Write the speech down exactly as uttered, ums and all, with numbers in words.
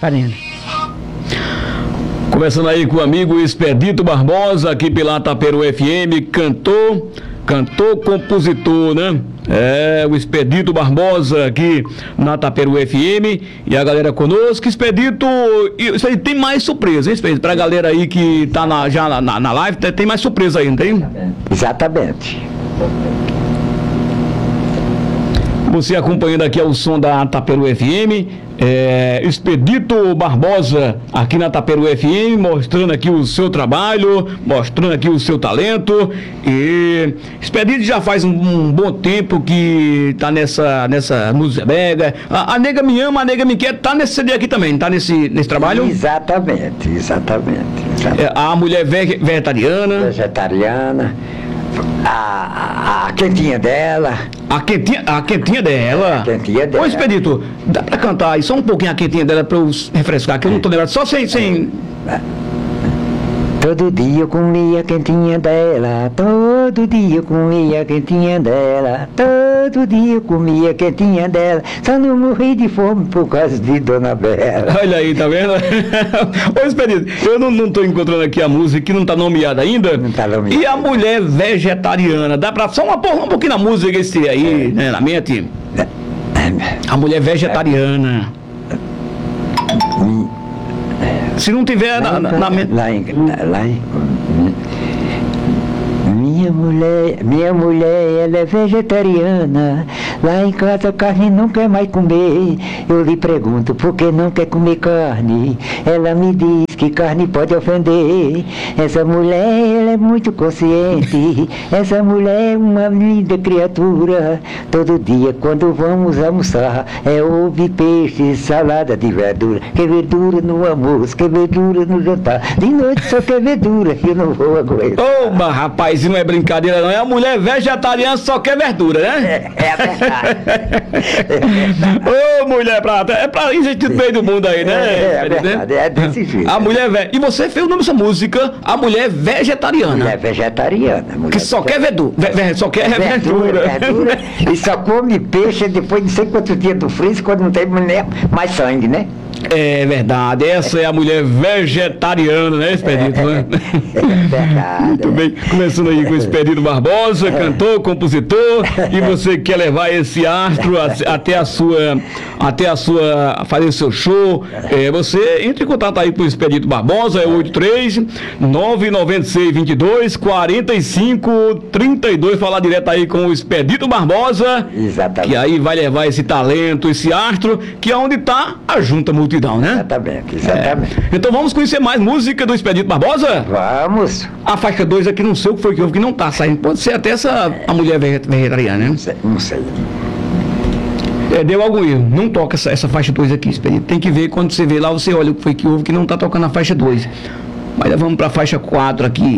Karina. Conversando aí com o amigo Expedito Barbosa, aqui pela Taperu F M, cantor, cantor, compositor, né? É, o Expedito Barbosa aqui na Taperu F M e a galera conosco. Expedito, isso aí tem mais surpresa, hein, Expedito? Pra galera aí que tá na, já na, na live, tem mais surpresa aí, não tem? Exatamente. Você acompanhando aqui o som da Taperu F M, é, Expedito Barbosa aqui na Taperu F M, mostrando aqui o seu trabalho, mostrando aqui o seu talento. E Expedito já faz um, um bom tempo que tá nessa, nessa música brega. A, a Nega Me Ama, a Nega Me Quer, tá nesse C D aqui também, tá nesse, nesse trabalho? Exatamente, exatamente. exatamente. É, a mulher ve vegetariana. Vegetariana. A, a, a quentinha dela. A quentinha, a quentinha dela? A quentinha dela. Ô, Expedito, dá pra cantar aí só um pouquinho a quentinha dela pra eu refrescar, que eu não tô lembrado, só sem... sem... Todo dia eu comia a quentinha dela, todo dia eu comia a quentinha dela, todo dia eu comia a quentinha dela, só não morri de fome por causa de Dona Bela. Olha aí, tá vendo? Ô, Expedito, eu não, não tô encontrando aqui a música que não tá nomeada ainda. Não tá nomeada. E a mulher vegetariana, dá pra só uma, um pouquinho na música esse aí, é. né, na mente? A mulher vegetariana. Se não tiver na, na, na... Lá em, lá em, minha mulher, minha mulher, ela é vegetariana. Lá em casa carne não quer mais comer. Eu lhe pergunto por que não quer comer carne. Ela me diz que carne pode ofender. Essa mulher, ela é muito consciente. Essa mulher é uma linda criatura. Todo dia quando vamos almoçar é ovo, peixe, salada de verdura. Que verdura no almoço, que verdura no jantar. De noite só quer verdura, eu não vou aguentar. Oba, rapaz, não é brincadeira não. É a mulher vegetariana só quer verdura, né? É, é verdade. Ô, oh, mulher prata, é pra gente no meio do mundo aí, né? É, é verdade, é desse jeito. A mulher ve... E você fez o nome dessa música, A Mulher Vegetariana. Mulher vegetariana. Mulher que só quer verdura, ve... só quer verdura. verdura. E só come peixe depois de não sei quantos dias do freezer, quando não tem mais sangue, né? É verdade, essa é a mulher vegetariana, né, Expedito? É, né? é verdade. Muito bem, começando aí com o Expedito Barbosa, cantor, compositor, e você quer levar esse astro até a sua, até a sua, fazer o seu show, é, você entre em contato aí com o Expedito Barbosa, é oito três nove nove seis dois dois quatro cinco três dois, falar direto aí com o Expedito Barbosa. Exatamente. Que aí vai levar esse talento, esse astro, que é onde está a junta multidão, né? Exatamente, exatamente. É. Então vamos conhecer mais música do Expedito Barbosa? Vamos. A faixa dois aqui, não sei o que foi que houve, que não tá saindo. Pode ser até essa, a mulher vegetariana, né? Não sei. Não sei. É, deu algum erro. Não toca essa, essa faixa dois aqui, Expedito. Tem que ver, quando você vê lá, você olha o que foi que houve, que não tá tocando a faixa dois. Mas vamos pra faixa quatro aqui.